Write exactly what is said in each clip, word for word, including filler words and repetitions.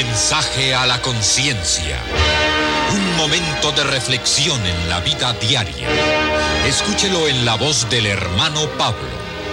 Mensaje a la conciencia. Un momento de reflexión en la vida diaria. Escúchelo en la voz del hermano Pablo.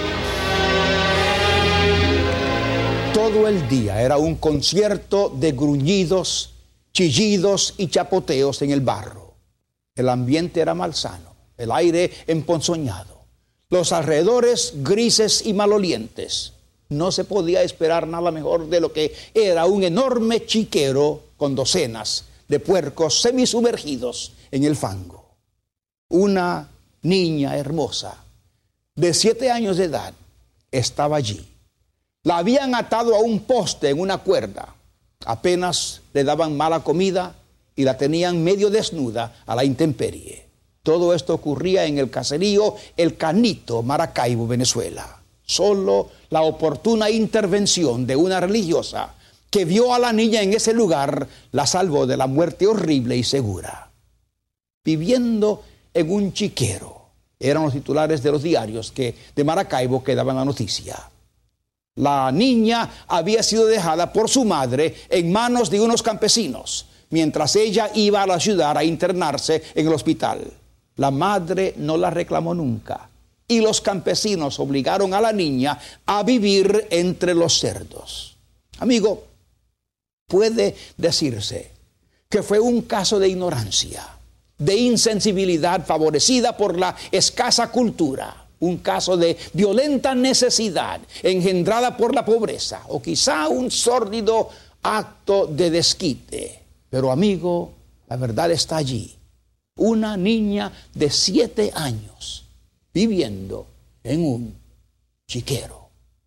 Todo el día era un concierto de gruñidos, chillidos y chapoteos en el barro. El ambiente era malsano, el aire emponzoñado, los alrededores grises y malolientes. No se podía esperar nada mejor de lo que era un enorme chiquero con docenas de puercos semisumergidos en el fango. Una niña hermosa de siete años de edad estaba allí. La habían atado a un poste en una cuerda. Apenas le daban mala comida y la tenían medio desnuda a la intemperie. Todo esto ocurría en el caserío El Canito, Maracaibo, Venezuela. Solo la oportuna intervención de una religiosa que vio a la niña en ese lugar la salvó de la muerte horrible y segura. Viviendo en un chiquero, eran los titulares de los diarios que de Maracaibo que daban la noticia. La niña había sido dejada por su madre en manos de unos campesinos, mientras ella iba a la ciudad a internarse en el hospital. La madre no la reclamó nunca, y los campesinos obligaron a la niña a vivir entre los cerdos. Amigo, puede decirse que fue un caso de ignorancia, de insensibilidad favorecida por la escasa cultura. Un caso de violenta necesidad engendrada por la pobreza, o quizá un sórdido acto de desquite. Pero amigo, la verdad está allí. Una niña de siete años viviendo en un chiquero.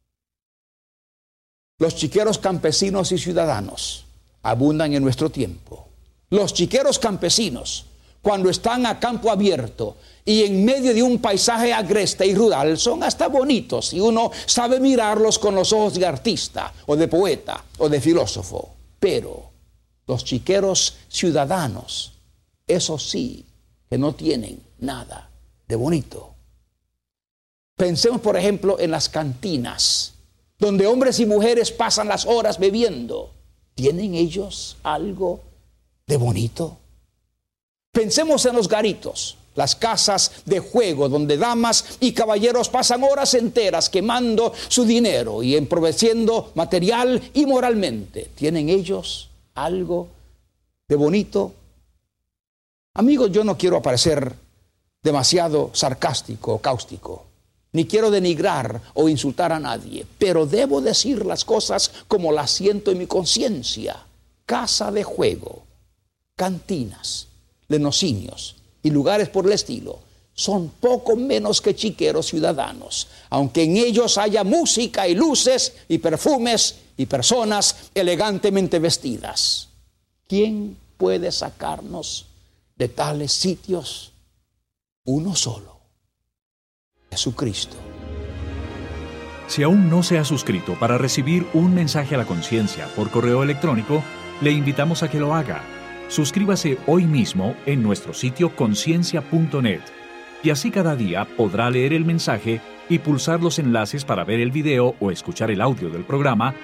Los chiqueros campesinos y ciudadanos abundan en nuestro tiempo. Los chiqueros campesinos, cuando están a campo abierto y en medio de un paisaje agreste y rural, son hasta bonitos y uno sabe mirarlos con los ojos de artista o de poeta o de filósofo. Pero los chiqueros ciudadanos, eso sí, que no tienen nada de bonito. Pensemos, por ejemplo, en las cantinas, donde hombres y mujeres pasan las horas bebiendo. ¿Tienen ellos algo de bonito? Pensemos en los garitos, las casas de juego donde damas y caballeros pasan horas enteras quemando su dinero y emproveciendo material y moralmente. ¿Tienen ellos algo de bonito? Amigos, yo no quiero parecer demasiado sarcástico o cáustico, ni quiero denigrar o insultar a nadie, pero debo decir las cosas como las siento en mi conciencia. Casa de juego, cantinas, lenocinios y lugares por el estilo son poco menos que chiqueros ciudadanos, aunque en ellos haya música y luces y perfumes y personas elegantemente vestidas. ¿Quién puede sacarnos de tales sitios? Uno solo: Jesucristo. Si aún no se ha suscrito para recibir un mensaje a la conciencia por correo electrónico, le invitamos a que lo haga. Suscríbase hoy mismo en nuestro sitio conciencia punto net y así cada día podrá leer el mensaje y pulsar los enlaces para ver el video o escuchar el audio del programa